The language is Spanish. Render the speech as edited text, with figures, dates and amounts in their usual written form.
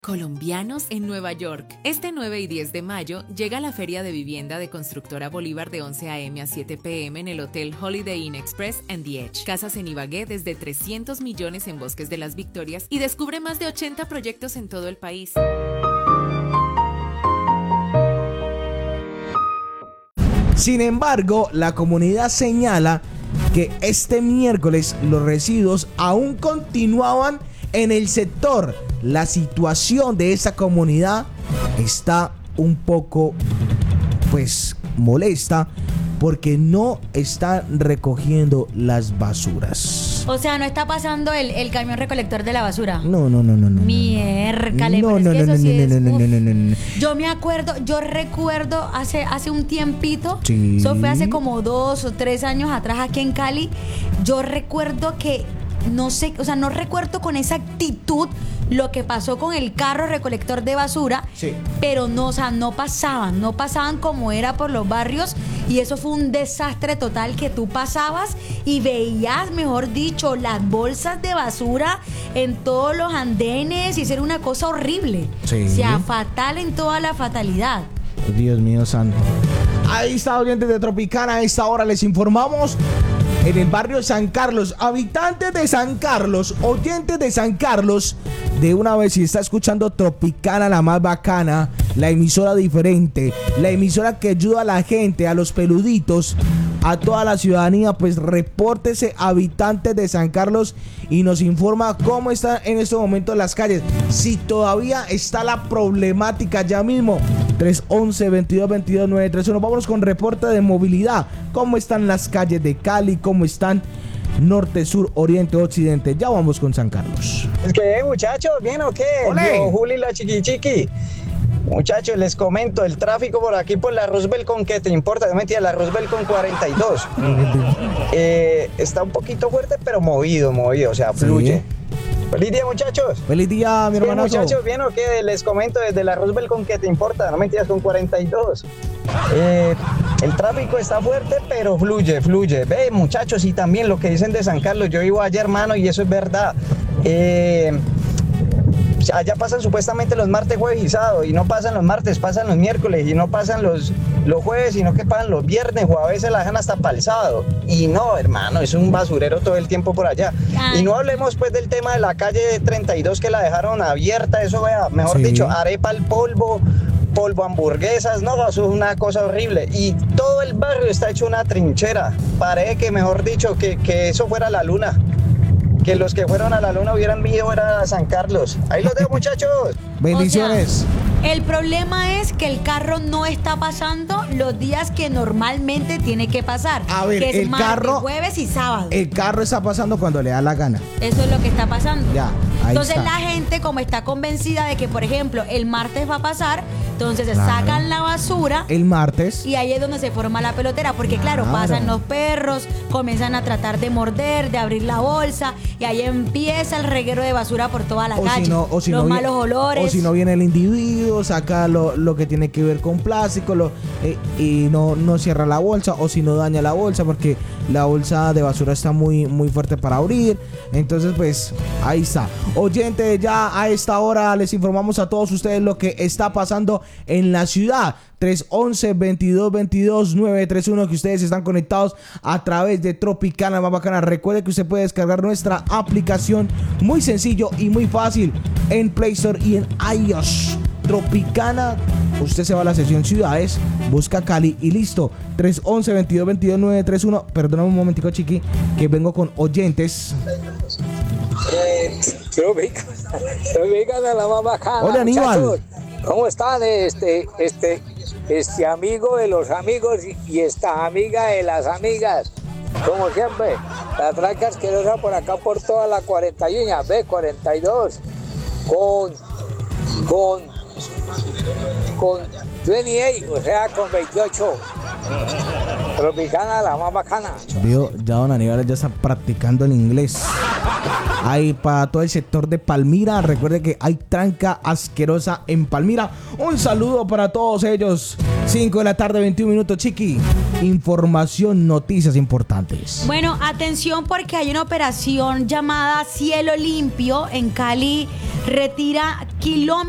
Colombianos en Nueva York. Este 9 y 10 de mayo llega la Feria de Vivienda de Constructora Bolívar de 11 a.m. a 7 p.m. en el Hotel Holiday Inn Express and The Edge. Casas en Ibagué desde 300 millones en Bosques de las Victorias y descubre más de 80 proyectos en todo el país. Sin embargo, la comunidad señala que este miércoles los residuos aún continuaban en el sector. La situación de esa comunidad está un poco, molesta porque no están recogiendo las basuras. O sea, no está pasando el camión recolector de la basura. No. Miércale, No. Yo recuerdo hace un tiempito, Sí. eso fue hace como 2 o 3 años atrás aquí en Cali. Yo recuerdo que no recuerdo con esa actitud lo que pasó con el carro recolector de basura, sí. Pero no pasaban como era por los barrios, y eso fue un desastre total, que tú pasabas y veías, mejor dicho, las bolsas de basura en todos los andenes, y eso era una cosa horrible. Sí. O sea, fatal en toda la fatalidad. Dios mío santo. Ahí está, oyentes de Tropicana. A esta hora les informamos. En el barrio San Carlos, habitantes de San Carlos, oyentes de San Carlos, de una vez, si está escuchando Tropicana, la más bacana, la emisora diferente, la emisora que ayuda a la gente, a los peluditos, a toda la ciudadanía, pues repórtese, habitantes de San Carlos, y nos informa cómo están en estos momentos las calles, si todavía está la problemática. Ya mismo 311-2222-931. Vámonos con reporte de movilidad. ¿Cómo están las calles de Cali? ¿Cómo están norte, sur, oriente, occidente? Ya vamos con San Carlos. Es que, muchachos, ¿bien o qué? ¡Olé! Yo, Juli, la chiqui. Muchachos, les comento, el tráfico por aquí por la Roosevelt con ¿qué te importa? No mentira, la Roosevelt con 42. Está un poquito fuerte, pero movido, o sea, fluye. Sí. Feliz día, muchachos. Feliz día, mi hermanazo. Muchachos, ¿bien o qué? Les comento desde la Roosevelt con ¿qué te importa? No mentiras, con 42. El tráfico está fuerte, pero fluye. Ve, muchachos, y también lo que dicen de San Carlos, yo vivo allá, hermano, y eso es verdad. Allá pasan supuestamente los martes, jueves y sábado, y no pasan los martes, pasan los miércoles, y no pasan los jueves, sino que pasan los viernes, o a veces la dejan hasta para el sábado. Y no, hermano, es un basurero todo el tiempo por allá. Y no hablemos pues del tema de la calle 32, que la dejaron abierta, eso, vea, mejor dicho, arepa al polvo hamburguesas, no, eso es una cosa horrible. Y todo el barrio está hecho una trinchera. Parece que, mejor dicho, que eso fuera la luna. Que los que fueron a la luna hubieran ido a San Carlos. Ahí los dejo, muchachos. Bendiciones. O sea, el problema es que el carro no está pasando los días que normalmente tiene que pasar. A ver, que es el martes, carro, jueves y sábado. El carro está pasando cuando le da la gana. Eso es lo que está pasando. Ya, ahí entonces está. la gente, como está convencida de que, por ejemplo, el martes va a pasar, entonces Claro. sacan la basura. El martes. Y ahí es donde se forma la pelotera, porque claro, pasan los perros, comienzan a tratar de morder, de abrir la bolsa, y ahí empieza el reguero de basura por toda la calle. Los malos olores. O si no viene el individuo, saca lo que tiene que ver con plástico, y no cierra la bolsa, o si no daña la bolsa, porque la bolsa de basura está muy, muy fuerte para abrir. Entonces, pues, ahí está. Oyente, ya a esta hora les informamos a todos ustedes lo que está pasando en la ciudad. 311-2222-931, que ustedes están conectados a través de Tropicana, más bacana. Recuerde que usted puede descargar nuestra aplicación, muy sencillo y muy fácil, en Play Store y en iOS. Tropicana, usted se va a la sección ciudades, busca Cali y listo. 311-2222-931. Perdóname un momentico, chiqui, que vengo con oyentes. Tropicana, la más bacana. Hola, Aníbal. ¿Cómo están? Este amigo de los amigos y esta amiga de las amigas. Como siempre, la tranca asquerosa por acá por toda la 41, ve, 42. Con 28, o sea, con 28. Tropicana, la más bacana. Vio, ya don Aníbal ya está practicando el inglés. Ahí para todo el sector de Palmira. Recuerde que hay tranca asquerosa en Palmira. Un saludo para todos ellos. 5 de la tarde, 21 minutos, chiqui. Información, noticias importantes. Bueno, atención, porque hay una operación llamada Cielo Limpio en Cali. Retira kilómetros